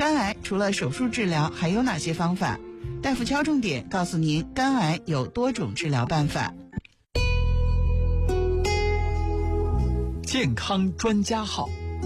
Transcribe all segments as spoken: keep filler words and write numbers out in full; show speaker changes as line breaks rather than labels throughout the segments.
肝癌除了手术治疗，还有哪些方法？大夫敲重点告诉您，肝癌有多种治疗办法。
健康专家号。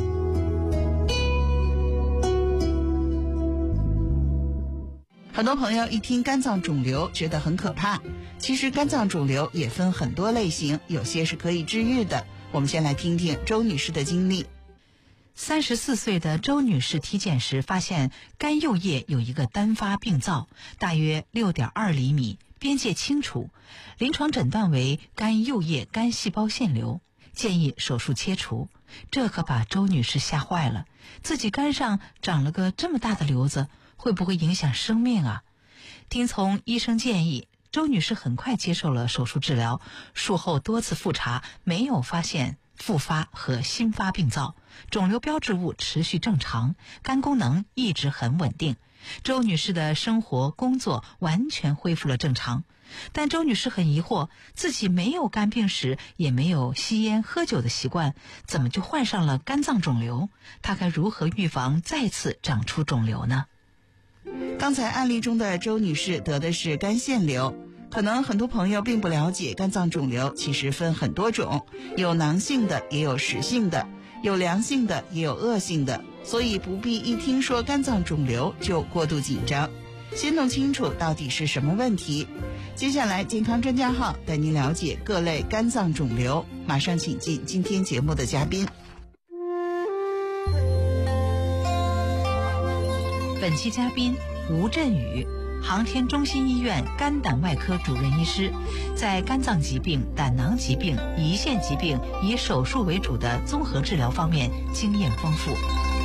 很多朋友一听肝脏肿瘤觉得很可怕，其实肝脏肿瘤也分很多类型，有些是可以治愈的。我们先来听听周女士的经历。
三十四岁的周女士体检时发现肝右叶有一个单发病灶，大约 六点二厘米，边界清楚，临床诊断为肝右叶肝细胞腺瘤，建议手术切除。这可把周女士吓坏了，自己肝上长了个这么大的瘤子，会不会影响生命啊？听从医生建议，周女士很快接受了手术治疗，术后多次复查，没有发现复发和新发病灶，肿瘤标志物持续正常，肝功能一直很稳定。周女士的生活工作完全恢复了正常。但周女士很疑惑，自己没有肝病史，也没有吸烟喝酒的习惯，怎么就患上了肝脏肿瘤？她该如何预防再次长出肿瘤呢？
刚才案例中的周女士得的是肝腺瘤，可能很多朋友并不了解，肝脏肿瘤其实分很多种，有囊性的，也有实性的，有良性的，也有恶性的，所以不必一听说肝脏肿瘤就过度紧张，先弄清楚到底是什么问题。接下来健康专家号带您了解各类肝脏肿瘤，马上请进今天节目的嘉宾。
本期嘉宾吴振宇，航天中心医院肝胆外科主任医师，在肝脏疾病、胆囊疾病、胰腺疾病以手术为主的综合治疗方面经验丰富。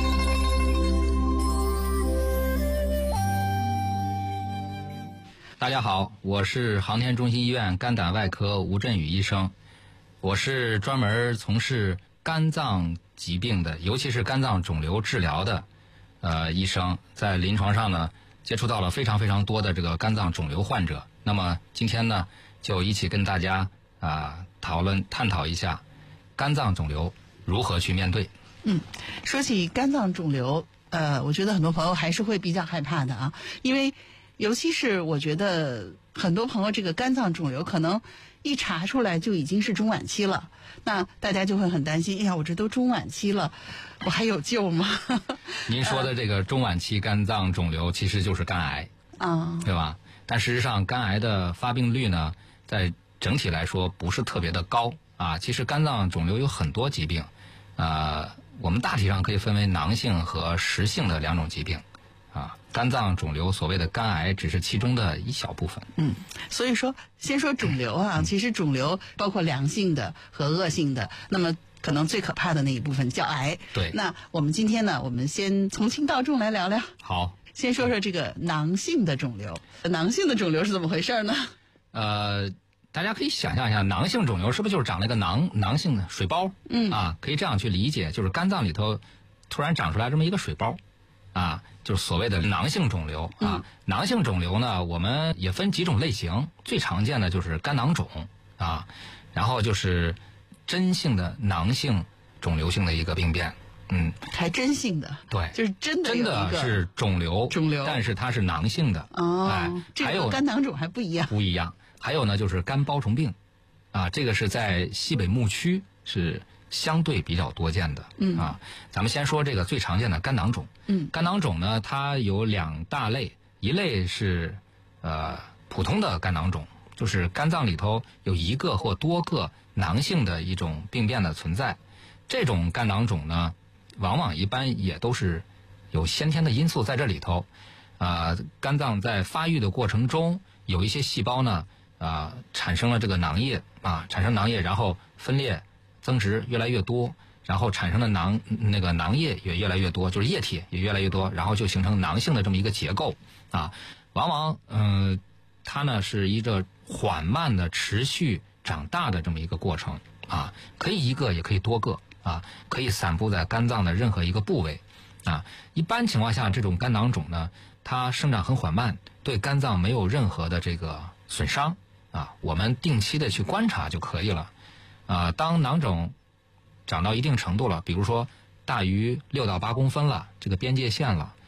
大家好，我是航天中心医院肝胆外科吴振宇医生，我是专门从事肝脏疾病的，尤其是肝脏肿瘤治疗的呃医生，在临床上呢接触到了非常非常多的这个肝脏肿瘤患者。那么今天呢，就一起跟大家啊、呃、讨论探讨一下肝脏肿瘤如何去面对。
嗯，说起肝脏肿瘤，呃，我觉得很多朋友还是会比较害怕的啊，因为尤其是我觉得很多朋友这个肝脏肿瘤可能一查出来就已经是中晚期了，那大家就会很担心，哎呀，我这都中晚期了，我还有救吗？
您说的这个中晚期肝脏肿瘤其实就是肝癌啊，对吧？但事实上肝癌的发病率呢，在整体来说不是特别的高啊。其实肝脏肿瘤有很多疾病，呃，我们大体上可以分为囊性和实性的两种疾病。啊，肝脏肿瘤所谓的肝癌只是其中的一小部分。
嗯，所以说先说肿瘤啊，嗯、其实肿瘤包括良性的和恶性的，那么可能最可怕的那一部分叫癌。
对。
那我们今天呢，我们先从轻到重来聊聊。
好。
先说说这个囊性的肿瘤，囊性的肿瘤是怎么回事呢？
呃，大家可以想象一下，囊性肿瘤是不是就是长了一个囊囊性的水包？嗯。啊，可以这样去理解，就是肝脏里头突然长出来这么一个水包。啊，就是所谓的囊性肿瘤啊。嗯、囊性肿瘤呢，我们也分几种类型，最常见的就是肝囊肿啊，然后就是真性的囊性肿瘤性的一个病变。嗯，
还真性的，
对，
就是真的有一个
真的是肿瘤，
肿瘤，
但是它是囊性的。
哦，
哎，
这个肝囊肿还不一样，
不一样。还有呢，就是肝包虫病，啊，这个是在西北牧区是相对比较多见的。嗯啊，咱们先说这个最常见的肝囊肿。嗯，肝囊肿呢，它有两大类，一类是呃普通的肝囊肿，就是肝脏里头有一个或多个囊性的一种病变的存在。这种肝囊肿呢，往往一般也都是有先天的因素在这里头。啊、呃，肝脏在发育的过程中，有一些细胞呢，啊、呃，产生了这个囊液啊，产生囊液，然后分裂增殖越来越多，然后产生的囊那个囊液也越来越多，就是液体也越来越多，然后就形成囊性的这么一个结构啊。往往嗯、呃，它呢是一个缓慢的持续长大的这么一个过程啊，可以一个也可以多个啊，可以散布在肝脏的任何一个部位啊。一般情况下，这种肝囊肿呢，它生长很缓慢，对肝脏没有任何的这个损伤啊，我们定期的去观察就可以了。啊，当囊肿长到一定程度了，比如说大于六到八公分了，这个边界线了